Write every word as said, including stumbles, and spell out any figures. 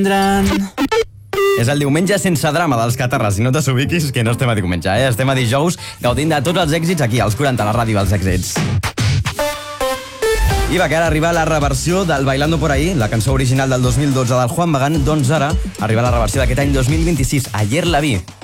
És el diumenge sense drama dels Catarres. Si no te s'ubiquis, que no estem a diumenge, eh? Estem a dijous gaudint de tots els èxits aquí, als quaranta, la ràdio dels èxits. I va, que ara arriba la reversió del Bailando por ahí, la cançó original del dos mil dotze del Juan Magán, doncs ara arriba la reversió d'aquest any dos mil vint-i-sis, Ayer la vi.